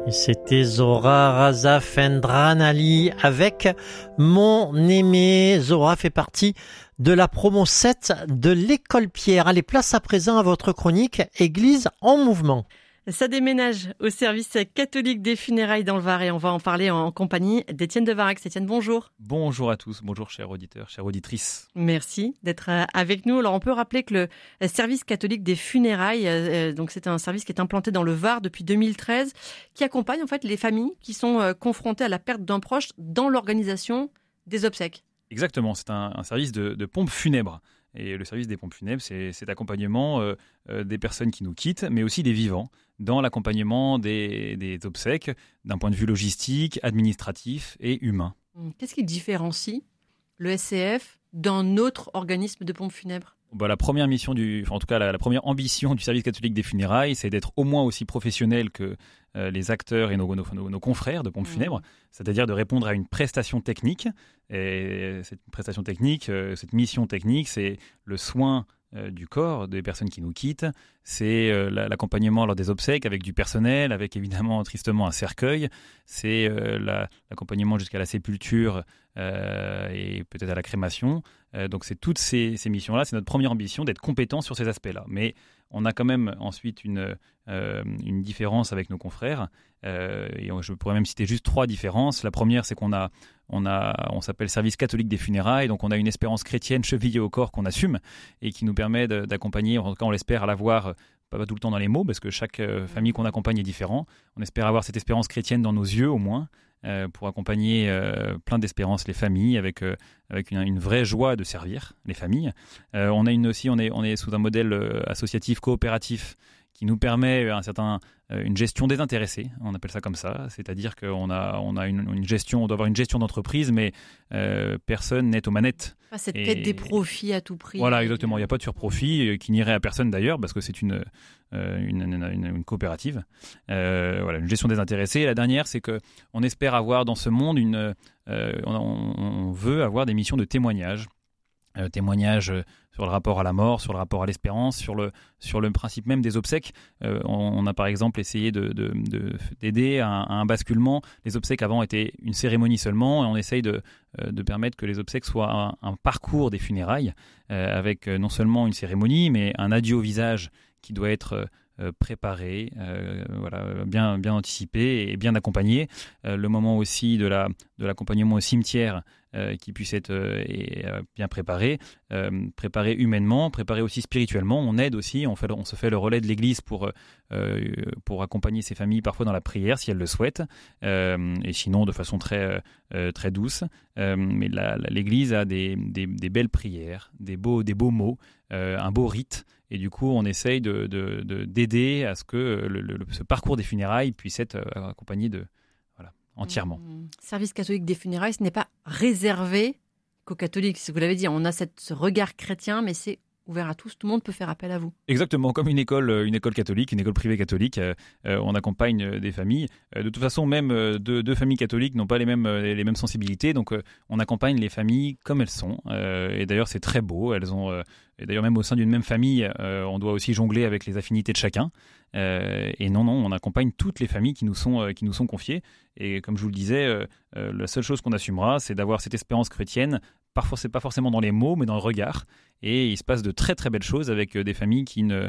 Et c'était Zora Raza Fendranali avec Mon Aimé. Zora fait partie de la promo 7 de l'École Pierre. Allez, place à présent à votre chronique Église en mouvement. Ça déménage au service catholique des funérailles dans le Var et on va en parler en compagnie d'Étienne de Varax. Étienne, bonjour. Bonjour à tous, bonjour chers auditeurs, chères auditrices. Merci d'être avec nous. Alors on peut rappeler que le service catholique des funérailles, donc c'est un service qui est implanté dans le Var depuis 2013, qui accompagne en fait les familles qui sont confrontées à la perte d'un proche dans l'organisation des obsèques. Exactement, c'est un service de pompes funèbres. Et le service des pompes funèbres, c'est cet accompagnement des personnes qui nous quittent, mais aussi des vivants, dans l'accompagnement des obsèques, d'un point de vue logistique, administratif et humain. Qu'est-ce qui différencie le SCF d'un autre organisme de pompes funèbres ? La première mission la première ambition du service catholique des funérailles, c'est d'être au moins aussi professionnel que les acteurs et nos confrères de pompes funèbres, c'est-à-dire de répondre à une prestation technique. Et cette prestation technique, cette mission technique, c'est le soin du corps des personnes qui nous quittent, c'est l'accompagnement lors des obsèques avec du personnel, avec évidemment tristement un cercueil, c'est l'accompagnement jusqu'à la sépulture et peut-être à la crémation. Donc c'est toutes ces missions-là, c'est notre première ambition d'être compétent sur ces aspects-là. Mais on a quand même ensuite une différence avec nos confrères, et je pourrais même citer juste 3 différences. La première, c'est qu'on s'appelle Service catholique des funérailles, donc on a une espérance chrétienne chevillée au corps qu'on assume et qui nous permet d'accompagner, en tout cas on l'espère, à l'avoir pas tout le temps dans les mots, parce que chaque famille qu'on accompagne est différent. On espère avoir cette espérance chrétienne dans nos yeux au moins, pour accompagner plein d'espérance les familles avec une vraie joie de servir les familles. On est sous un modèle associatif coopératif qui nous permet une gestion désintéressée, on appelle ça comme ça, c'est-à-dire qu'on a une gestion, on doit avoir une gestion d'entreprise, mais personne n'est aux manettes. Pas cette quête des profits à tout prix. Voilà, exactement, il n'y a pas de surprofit qui n'irait à personne d'ailleurs, parce que c'est une coopérative. Une gestion désintéressée. Et la dernière, c'est qu'on espère avoir dans ce monde on veut avoir des missions de témoignage. Témoignage sur le rapport à la mort, sur le rapport à l'espérance, sur le principe même des obsèques. On a par exemple essayé d'aider à un basculement. Les obsèques avant étaient une cérémonie seulement, et on essaye de permettre que les obsèques soient un parcours des funérailles, avec non seulement une cérémonie, mais un adieu au visage qui doit être préparé, bien anticipé et bien accompagné. Le moment aussi de l'accompagnement au cimetière qui puisse être bien préparé humainement, préparé aussi spirituellement. On aide aussi, on se fait le relais de l'Église pour accompagner ces familles parfois dans la prière si elles le souhaitent, et sinon de façon très douce. Mais l'Église a des belles prières, des beaux mots, un beau rite. Et du coup, on essaye d'aider à ce que ce parcours des funérailles puisse être accompagné entièrement. Service catholique des funérailles, ce n'est pas réservé qu'aux catholiques. Vous l'avez dit, on a ce regard chrétien, mais c'est ouvert à tous. Tout le monde peut faire appel à vous. Exactement, comme une école catholique, une école privée catholique. On accompagne des familles. De toute façon, même deux familles catholiques n'ont pas les mêmes sensibilités. Donc, on accompagne les familles comme elles sont. Et d'ailleurs, c'est très beau. Et d'ailleurs, même au sein d'une même famille, on doit aussi jongler avec les affinités de chacun. Et non, on accompagne toutes les familles qui nous sont confiées. Et comme je vous le disais, la seule chose qu'on assumera, c'est d'avoir cette espérance chrétienne. Parfois, c'est pas forcément dans les mots, mais dans le regard. Et il se passe de très très belles choses avec des familles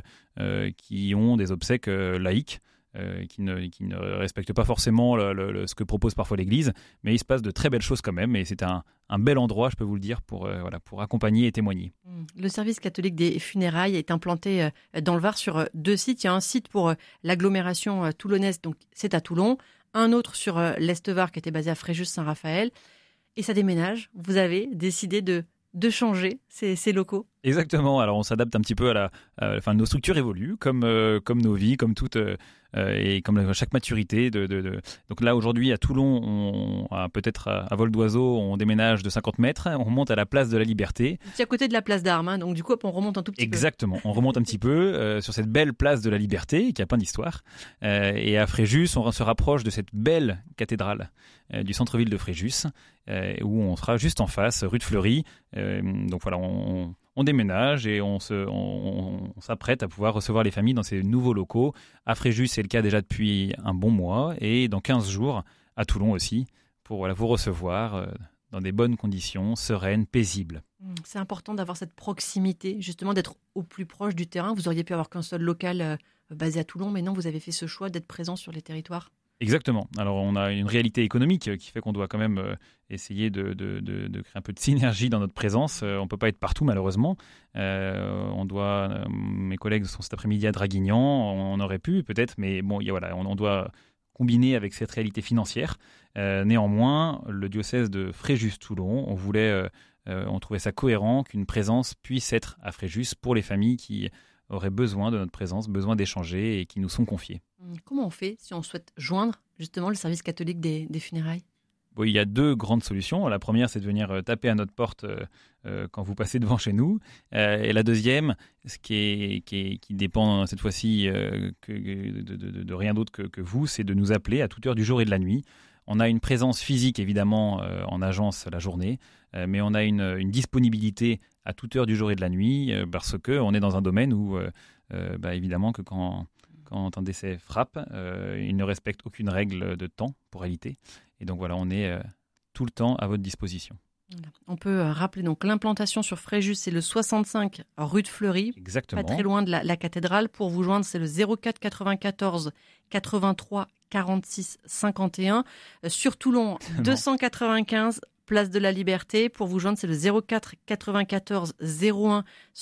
qui ont des obsèques laïques, qui ne respectent pas forcément ce que propose parfois l'Église, mais il se passe de très belles choses quand même. Et c'est un bel endroit, je peux vous le dire, pour accompagner et témoigner. Le service catholique des funérailles est implanté dans le Var sur 2 sites. Il y a un site pour l'agglomération toulonnaise, donc c'est à Toulon. Un autre sur l'Est-Var qui était basé à Fréjus-Saint-Raphaël. Et ça déménage. Vous avez décidé de changer ces locaux. Exactement. Alors on s'adapte un petit peu nos structures évoluent comme nos vies, comme toutes et comme chaque maturité. Donc là aujourd'hui à Toulon, peut-être à vol d'oiseau, on déménage de 50 mètres, on remonte à la place de la Liberté. C'est à côté de la place d'Armes, donc du coup on remonte un tout petit peu. Exactement. On remonte un petit peu sur cette belle place de la Liberté qui a plein d'histoires. Et à Fréjus, on se rapproche de cette belle cathédrale du centre-ville de Fréjus, où on sera juste en face, rue de Fleury. Donc voilà, on déménage et on s'apprête à pouvoir recevoir les familles dans ces nouveaux locaux. À Fréjus, c'est le cas déjà depuis un bon mois, et dans 15 jours, à Toulon aussi, pour vous recevoir dans des bonnes conditions, sereines, paisibles. C'est important d'avoir cette proximité, justement d'être au plus proche du terrain. Vous auriez pu avoir qu'un seul local basé à Toulon, mais non, vous avez fait ce choix d'être présent sur les territoires. Exactement. Alors, on a une réalité économique qui fait qu'on doit quand même essayer de créer un peu de synergie dans notre présence. On ne peut pas être partout, malheureusement. Mes collègues sont cet après-midi à Draguignan. On aurait pu, peut-être, mais bon, on doit combiner avec cette réalité financière. Néanmoins, le diocèse de Fréjus-Toulon, on trouvait ça cohérent qu'une présence puisse être à Fréjus pour les familles qui auraient besoin de notre présence, besoin d'échanger et qui nous sont confiés. Comment on fait si on souhaite joindre justement le service catholique des funérailles ? Bon, il y a 2 grandes solutions. La première, c'est de venir taper à notre porte quand vous passez devant chez nous. Et la deuxième, ce qui dépend cette fois-ci de rien d'autre que vous, c'est de nous appeler à toute heure du jour et de la nuit. On a une présence physique, évidemment, en agence la journée, mais on a une disponibilité à toute heure du jour et de la nuit, parce qu'on est dans un domaine où, évidemment, que quand un décès frappe, il ne respecte aucune règle de temps pour réalité. Et donc voilà, on est tout le temps à votre disposition. Voilà. On peut rappeler donc l'implantation sur Fréjus, c'est le 65 rue de Fleury, Exactement. Pas très loin de la cathédrale. Pour vous joindre, c'est le 04 94 83 46 51. Sur Toulon, 295 place de la Liberté. Pour vous joindre, c'est le 04 94 01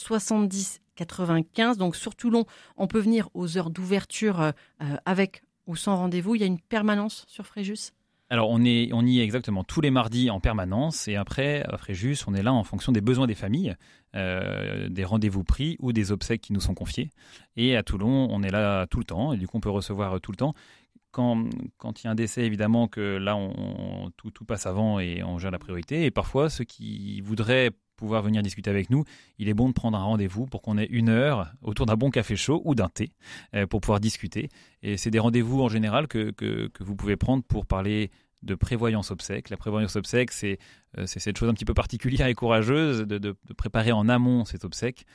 70 95. Donc sur Toulon, on peut venir aux heures d'ouverture avec ou sans rendez-vous. Il y a une permanence sur Fréjus ? Alors, on y est exactement tous les mardis en permanence, et après, à Fréjus, on est là en fonction des besoins des familles, des rendez-vous pris ou des obsèques qui nous sont confiés. Et à Toulon, on est là tout le temps, et du coup, on peut recevoir tout le temps. Quand il y a un décès, évidemment, que là, tout passe avant et on gère la priorité. Et parfois, ceux qui voudraient pouvoir venir discuter avec nous, il est bon de prendre un rendez-vous pour qu'on ait 1 heure autour d'un bon café chaud ou d'un thé pour pouvoir discuter. Et c'est des rendez-vous en général que vous pouvez prendre pour parler de prévoyance obsèque. La prévoyance obsèque, c'est cette chose un petit peu particulière et courageuse de préparer en amont cette obsèque.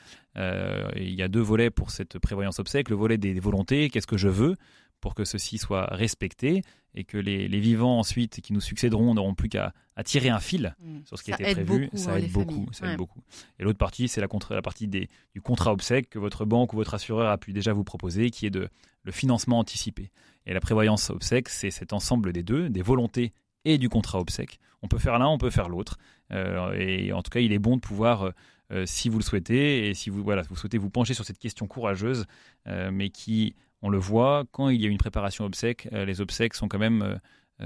Il y a 2 volets pour cette prévoyance obsèque. Le volet des volontés, qu'est-ce que je veux pour que ceci soit respecté et que les vivants ensuite qui nous succéderont n'auront plus qu'à tirer un fil sur ce qui a été prévu. Ça aide beaucoup. Et l'autre partie, c'est la partie du contrat obsèque que votre banque ou votre assureur a pu déjà vous proposer, qui est le financement anticipé. Et la prévoyance obsèque, c'est cet ensemble des 2, des volontés et du contrat obsèque. On peut faire l'un, on peut faire l'autre. Et en tout cas, il est bon de pouvoir, si vous le souhaitez, et si vous souhaitez vous pencher sur cette question courageuse, mais qui, on le voit, quand il y a une préparation obsèque, les obsèques sont quand même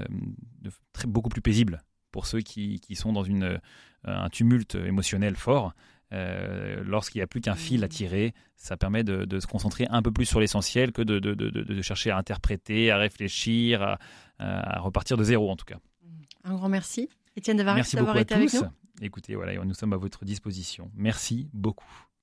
beaucoup plus paisibles pour ceux qui sont dans un tumulte émotionnel fort. Lorsqu'il n'y a plus qu'un fil à tirer, ça permet de se concentrer un peu plus sur l'essentiel que de chercher à interpréter, à réfléchir, à repartir de zéro en tout cas. Un grand merci. Étienne Devarex d'avoir été avec nous. Écoutez, voilà, nous sommes à votre disposition. Merci beaucoup.